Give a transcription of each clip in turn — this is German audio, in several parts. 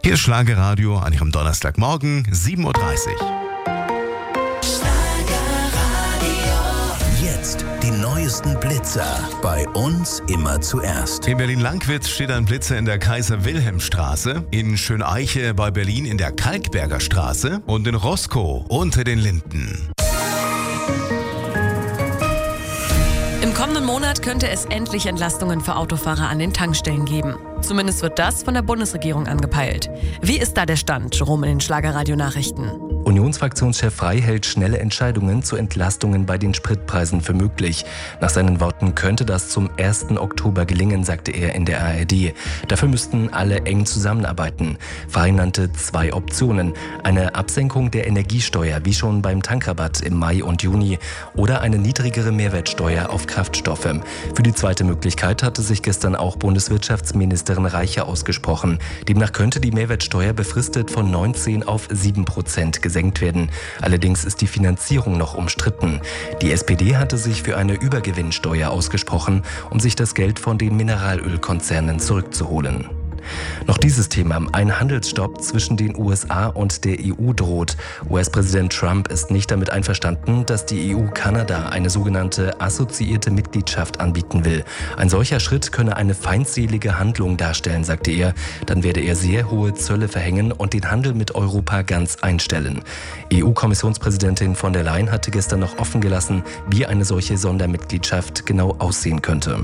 Hier ist Schlagerradio an Ihrem Donnerstagmorgen, 7.30 Uhr. Jetzt die neuesten Blitzer. Bei uns immer zuerst. In Berlin-Lankwitz steht ein Blitzer in der Kaiser-Wilhelm-Straße, in Schöneiche bei Berlin in der Kalkberger Straße und in Roskow unter den Linden. Im kommenden Monat könnte es endlich Entlastungen für Autofahrer an den Tankstellen geben. Zumindest wird das von der Bundesregierung angepeilt. Wie ist da der Stand, Jerome, in den Schlagerradio-Nachrichten? Unionsfraktionschef Frey hält schnelle Entscheidungen zu Entlastungen bei den Spritpreisen für möglich. Nach seinen Worten könnte das zum 1. Oktober gelingen, sagte er in der ARD. Dafür müssten alle eng zusammenarbeiten. Frey nannte 2 Optionen. Eine Absenkung der Energiesteuer, wie schon beim Tankrabatt im Mai und Juni, oder eine niedrigere Mehrwertsteuer auf Kraftstoffe. Für die zweite Möglichkeit hatte sich gestern auch Bundeswirtschaftsministerin Reiche ausgesprochen. Demnach könnte die Mehrwertsteuer befristet von 19 auf 7% gesenkt werden. Allerdings ist die Finanzierung noch umstritten. Die SPD hatte sich für eine Übergewinnsteuer ausgesprochen, um sich das Geld von den Mineralölkonzernen zurückzuholen. Noch dieses Thema. Ein Handelsstopp zwischen den USA und der EU droht. US-Präsident Trump ist nicht damit einverstanden, dass die EU Kanada eine sogenannte assoziierte Mitgliedschaft anbieten will. Ein solcher Schritt könne eine feindselige Handlung darstellen, sagte er. Dann werde er sehr hohe Zölle verhängen und den Handel mit Europa ganz einstellen. EU-Kommissionspräsidentin von der Leyen hatte gestern noch offen gelassen, wie eine solche Sondermitgliedschaft genau aussehen könnte.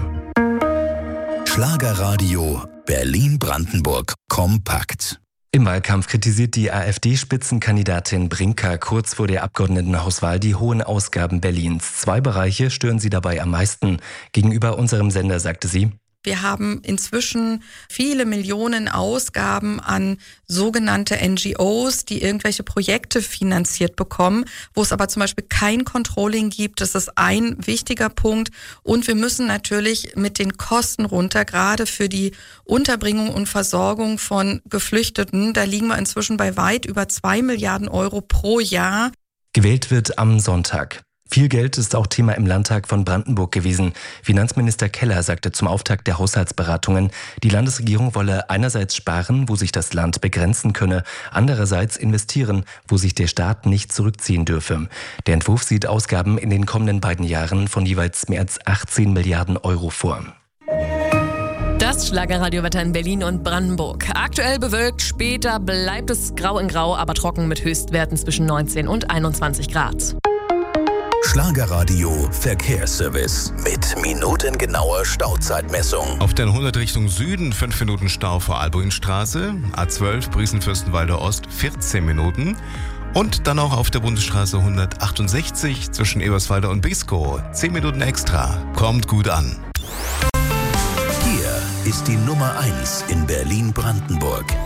Schlagerradio Berlin-Brandenburg kompakt. Im Wahlkampf kritisiert die AfD-Spitzenkandidatin Brinker kurz vor der Abgeordnetenhauswahl die hohen Ausgaben Berlins. 2 Bereiche stören sie dabei am meisten. Gegenüber unserem Sender sagte sie: Wir haben inzwischen viele Millionen Ausgaben an sogenannte NGOs, die irgendwelche Projekte finanziert bekommen, wo es aber zum Beispiel kein Controlling gibt. Das ist ein wichtiger Punkt. Und wir müssen natürlich mit den Kosten runter, gerade für die Unterbringung und Versorgung von Geflüchteten. Da liegen wir inzwischen bei weit über 2 Milliarden Euro pro Jahr. Gewählt wird am Sonntag. Viel Geld ist auch Thema im Landtag von Brandenburg gewesen. Finanzminister Keller sagte zum Auftakt der Haushaltsberatungen, die Landesregierung wolle einerseits sparen, wo sich das Land begrenzen könne, andererseits investieren, wo sich der Staat nicht zurückziehen dürfe. Der Entwurf sieht Ausgaben in den kommenden beiden Jahren von jeweils mehr als 18 Milliarden Euro vor. Das Schlagerradiowetter in Berlin und Brandenburg. Aktuell bewölkt, später bleibt es grau in grau, aber trocken mit Höchstwerten zwischen 19 und 21 Grad. Schlagerradio Verkehrsservice mit minutengenauer Stauzeitmessung. Auf der 100 Richtung Süden 5 Minuten Stau vor Albuinstraße, A12 Briesen-Fürstenwalde Ost 14 Minuten und dann auch auf der Bundesstraße 168 zwischen Eberswalde und Biscow 10 Minuten extra. Kommt gut an. Hier ist die Nummer 1 in Berlin-Brandenburg.